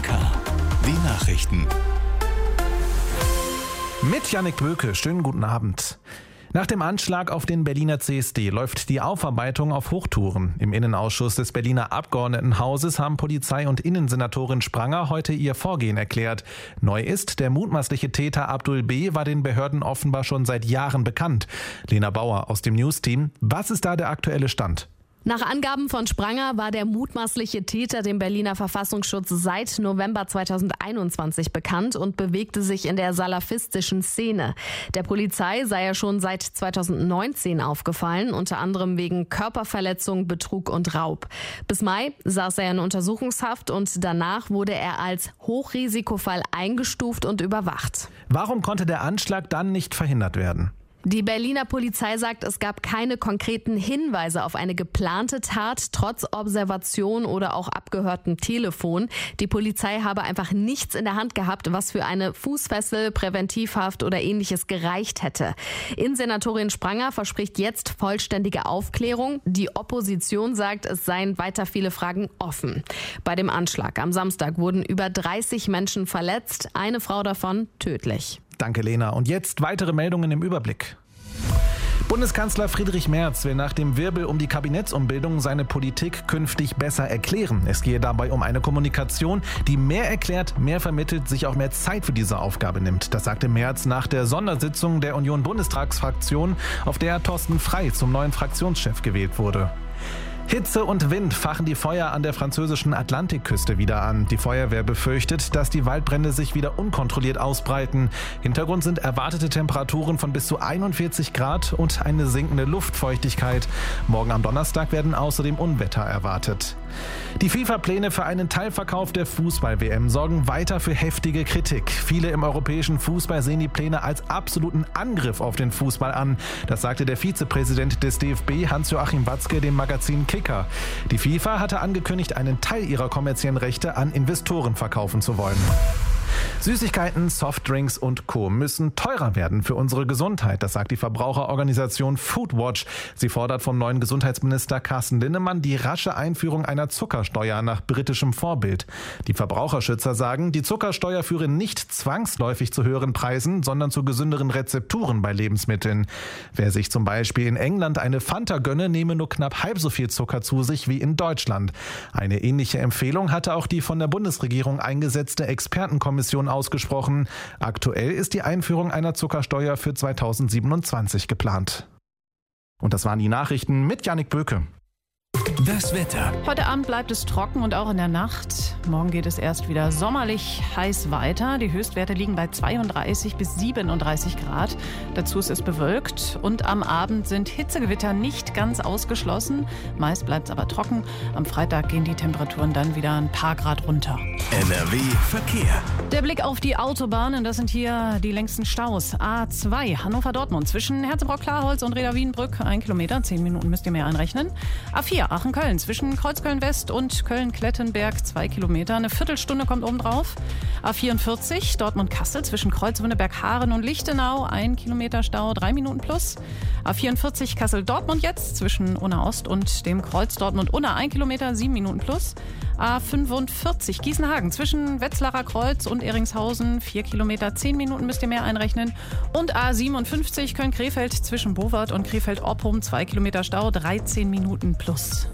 MK. Die Nachrichten. Mit Jannik Böke, schönen guten Abend. Nach dem Anschlag auf den Berliner CSD läuft die Aufarbeitung auf Hochtouren. Im Innenausschuss des Berliner Abgeordnetenhauses haben Polizei- und Innensenatorin Spranger heute ihr Vorgehen erklärt. Neu ist, der mutmaßliche Täter Abdul B. war den Behörden offenbar schon seit Jahren bekannt. Lena Bauer aus dem News-Team. Was ist da der aktuelle Stand? Nach Angaben von Spranger war der mutmaßliche Täter dem Berliner Verfassungsschutz seit November 2021 bekannt und bewegte sich in der salafistischen Szene. Der Polizei sei er schon seit 2019 aufgefallen, unter anderem wegen Körperverletzung, Betrug und Raub. Bis Mai saß er in Untersuchungshaft und danach wurde er als Hochrisikofall eingestuft und überwacht. Warum konnte der Anschlag dann nicht verhindert werden? Die Berliner Polizei sagt, es gab keine konkreten Hinweise auf eine geplante Tat, trotz Observation oder auch abgehörtem Telefon. Die Polizei habe einfach nichts in der Hand gehabt, was für eine Fußfessel, Präventivhaft oder ähnliches gereicht hätte. Innensenatorin Spranger verspricht jetzt vollständige Aufklärung. Die Opposition sagt, es seien weiter viele Fragen offen. Bei dem Anschlag am Samstag wurden über 30 Menschen verletzt, eine Frau davon tödlich. Danke, Lena. Und jetzt weitere Meldungen im Überblick. Bundeskanzler Friedrich Merz will nach dem Wirbel um die Kabinettsumbildung seine Politik künftig besser erklären. Es gehe dabei um eine Kommunikation, die mehr erklärt, mehr vermittelt, sich auch mehr Zeit für diese Aufgabe nimmt. Das sagte Merz nach der Sondersitzung der Union-Bundestagsfraktion, auf der Thorsten Frey zum neuen Fraktionschef gewählt wurde. Hitze und Wind fachen die Feuer an der französischen Atlantikküste wieder an. Die Feuerwehr befürchtet, dass die Waldbrände sich wieder unkontrolliert ausbreiten. Hintergrund sind erwartete Temperaturen von bis zu 41 Grad und eine sinkende Luftfeuchtigkeit. Morgen am Donnerstag werden außerdem Unwetter erwartet. Die FIFA-Pläne für einen Teilverkauf der Fußball-WM sorgen weiter für heftige Kritik. Viele im europäischen Fußball sehen die Pläne als absoluten Angriff auf den Fußball an. Das sagte der Vizepräsident des DFB, Hans-Joachim Watzke, dem Magazin Kicker. Die FIFA hatte angekündigt, einen Teil ihrer kommerziellen Rechte an Investoren verkaufen zu wollen. Süßigkeiten, Softdrinks und Co. müssen teurer werden für unsere Gesundheit. Das sagt die Verbraucherorganisation Foodwatch. Sie fordert vom neuen Gesundheitsminister Carsten Linnemann die rasche Einführung einer Zuckersteuer nach britischem Vorbild. Die Verbraucherschützer sagen, die Zuckersteuer führe nicht zwangsläufig zu höheren Preisen, sondern zu gesünderen Rezepturen bei Lebensmitteln. Wer sich zum Beispiel in England eine Fanta gönne, nehme nur knapp halb so viel Zucker zu sich wie in Deutschland. Eine ähnliche Empfehlung hatte auch die von der Bundesregierung eingesetzte Expertenkommission ausgesprochen. Aktuell ist die Einführung einer Zuckersteuer für 2027 geplant. Und das waren die Nachrichten mit Jannik Böke. Das Wetter. Heute Abend bleibt es trocken und auch in der Nacht. Morgen geht es erst wieder sommerlich heiß weiter. Die Höchstwerte liegen bei 32 bis 37 Grad. Dazu ist es bewölkt und am Abend sind Hitzegewitter nicht ganz ausgeschlossen. Meist bleibt es aber trocken. Am Freitag gehen die Temperaturen dann wieder ein paar Grad runter. NRW Verkehr. Der Blick auf die Autobahnen, das sind hier die längsten Staus. A2 Hannover-Dortmund zwischen Herzebrock-Klarholz und Reda-Wienbrück 1 Kilometer, 10 Minuten müsst ihr mehr einrechnen. A4 Aachen-Köln zwischen Kreuzköln-West und Köln-Klettenberg 2 Kilometer, eine Viertelstunde kommt oben drauf. A44 Dortmund-Kassel zwischen Kreuzwinneberg-Haaren und Lichtenau 1 Kilometer Stau, 3 Minuten plus. A44 Kassel-Dortmund jetzt zwischen Unna-Ost und dem Kreuz Dortmund-Unna 1 Kilometer, 7 Minuten plus. A45 Gießenhagen zwischen Wetzlarer Kreuz und Eringshausen 4 Kilometer, 10 Minuten müsst ihr mehr einrechnen. Und A57 Köln-Krefeld zwischen Bovard und Krefeld-Oppum 2 Kilometer Stau, 13 Minuten plus.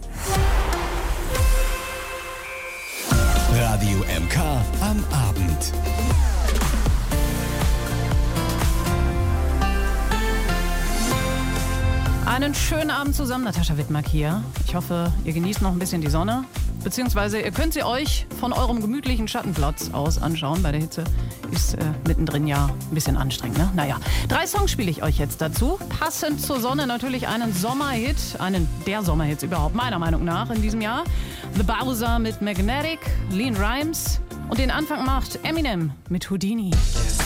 Radio MK am Abend. Einen schönen Abend zusammen, Natascha Wittmark hier. Ich hoffe, ihr genießt noch ein bisschen die Sonne. Beziehungsweise ihr könnt sie euch von eurem gemütlichen Schattenplatz aus anschauen. Bei der Hitze ist mittendrin ja ein bisschen anstrengend, ne? Naja, 3 Songs spiele ich euch jetzt dazu. Passend zur Sonne natürlich einen Sommerhit, einen der Sommerhits überhaupt, meiner Meinung nach, in diesem Jahr. The Bowser mit Magnetic, Lean Rhymes und den Anfang macht Eminem mit Houdini.